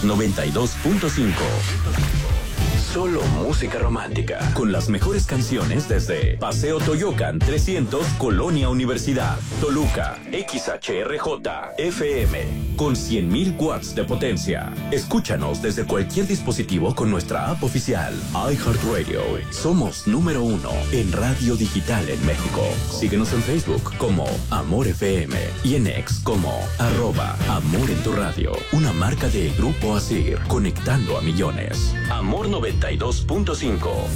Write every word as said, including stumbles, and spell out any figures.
noventa y dos punto cinco. Solo música romántica. Con las mejores canciones desde Paseo Toyocan trescientos, Colonia Universidad, Toluca, X H R J, F M, con cien mil watts de potencia. Escúchanos desde cualquier dispositivo con nuestra app oficial, iHeartRadio. Somos número uno en radio digital en México. Síguenos en Facebook como Amor F M y en X como arroba Amor en tu radio. Una marca de Grupo Asir, conectando a millones. Amor noventa y dos punto cinco.